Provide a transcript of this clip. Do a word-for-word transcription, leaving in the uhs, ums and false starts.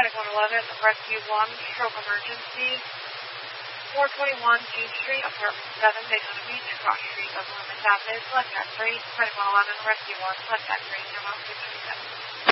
Medic one eleven, Rescue one, stroke emergency. four twenty-one G Street, apartment seven, Daytona Beach, cross street, Oklahoma Rapids, left at three. Medic one eleven, Rescue one, left at three, New York two seven.